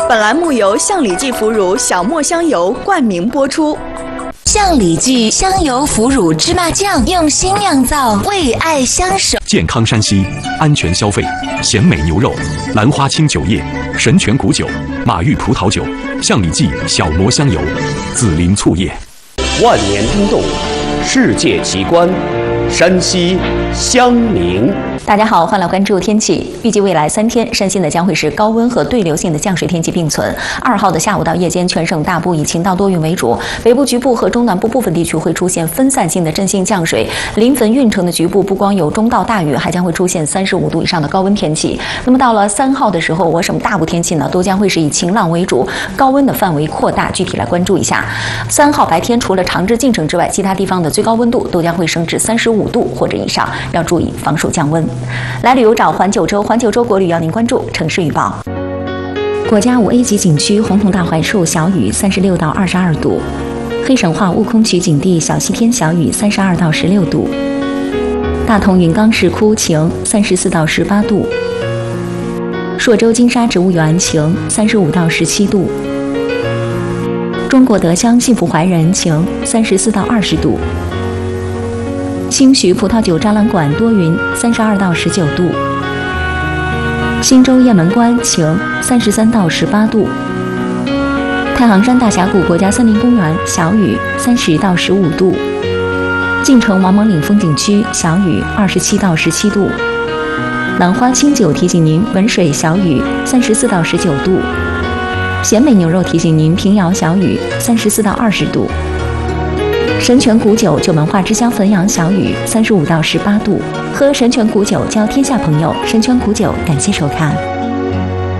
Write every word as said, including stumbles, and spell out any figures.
本栏目由象里记腐乳小磨香油冠名播出。 象里记香油腐乳芝麻酱用心酿造，为爱相守。 健康山西，安全消费。咸美牛肉、兰花清酒液、神泉谷酒、马玉葡萄酒、象里记小磨香油、紫林醋液。 万年冰冻，世界奇观，山西襄宁。 大家好，欢迎来关注天气。预计未来三天，山西呢将会是高温和对流性的降水天气并存。二号的下午到夜间，全省大部以晴到多云为主，北部局部和中南部部分地区会出现分散性的阵性降水。临汾、运城的局部不光有中到大雨，还将会出现三十五度以上的高温天气。那么到了三号的时候，我省大部天气呢都将会是以晴朗为主，高温的范围扩大。具体来关注一下，三号白天除了长治、晋城之外，其他地方的最高温度都将会升至三十五度或者以上，要注意防暑降温。来旅游找环九州，环九州国旅要您关注城市预报。国家五 A 级景区红桐大槐树小雨三十六到二十二度，黑神话悟空渠景地小西天小雨三十二到十六度，大同云冈石窟晴三十四到十八度，朔州金沙植物园晴三十五到十七度，中国德乡幸福怀仁晴三十四到二十度。兴许葡萄酒展览馆多云，三十二到十九度；新州雁门关晴，三十三到十八度；太行山大峡谷国家森林公园小雨，三十到十五度；晋城王蒙岭风景区小雨，二十七到十七度；兰花清酒提醒您文水小雨，三十四到十九度；咸美牛肉提醒您平遥小雨，三十四到二十度。神泉谷酒酒文化之乡汾阳小雨三十五到十八度，喝神泉谷酒交天下朋友。神泉谷酒，感谢收看。